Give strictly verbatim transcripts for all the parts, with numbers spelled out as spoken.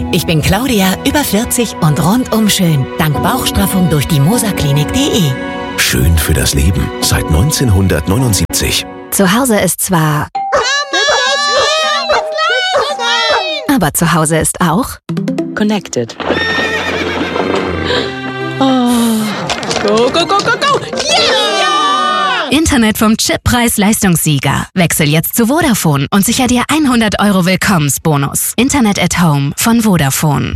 Ich bin Claudia, über vierzig und rundum schön. Dank Bauchstraffung durch die moserklinik punkt de. Schön für das Leben seit neunzehnhundertneunundsiebzig. Zu Hause ist zwar... Aber zu Hause ist auch... Connected. Oh. Go, go, go, go, go! Yeah! Internet vom Chippreis-Leistungssieger. Wechsel jetzt zu Vodafone und sicher dir hundert Euro Willkommensbonus. Internet at Home von Vodafone.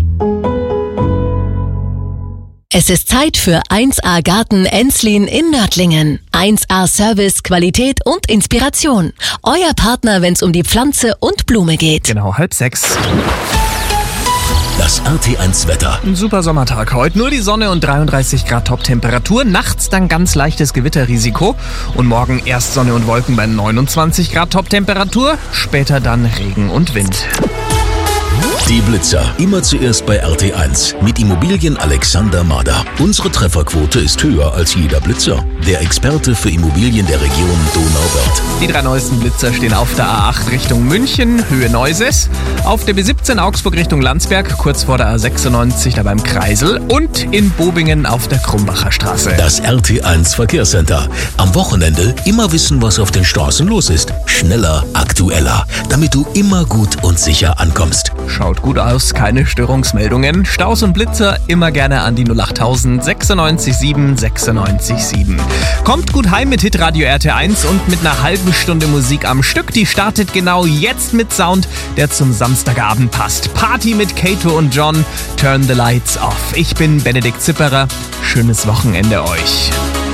Es ist Zeit für eins A Garten Enslin in Nördlingen. eins A Service, Qualität und Inspiration. Euer Partner, wenn es um die Pflanze und Blume geht. Genau, halb sechs. Das R T eins Wetter. Ein super Sommertag heute. Nur die Sonne und dreiunddreißig Grad Top-Temperatur. Nachts dann ganz leichtes Gewitterrisiko. Und morgen erst Sonne und Wolken bei neunundzwanzig Grad Top-Temperatur. Später dann Regen und Wind. Die Blitzer. Immer zuerst bei R T eins. Mit Immobilien Alexander Mader. Unsere Trefferquote ist höher als jeder Blitzer. Der Experte für Immobilien der Region Donauwörth. Die drei neuesten Blitzer stehen auf der A acht Richtung München, Höhe Neuses. Auf der B siebzehn Augsburg Richtung Landsberg, kurz vor der A sechsundneunzig, da beim Kreisel. Und in Bobingen auf der Krumbacher Straße. Das R T eins Verkehrscenter. Am Wochenende immer wissen, was auf den Straßen los ist. Schneller, aktueller. Damit du immer gut und sicher ankommst. Schaut gut aus, keine Störungsmeldungen. Staus und Blitzer immer gerne an die null achttausend sechsundneunzig sieben sechsundneunzig sieben. Kommt gut heim mit Hitradio R T eins und mit einer halben Stunde Musik am Stück. Die startet genau jetzt mit Sound, der zum Samstagabend passt. Party mit Kato und John. Turn the lights off. Ich bin Benedikt Zipperer. Schönes Wochenende euch.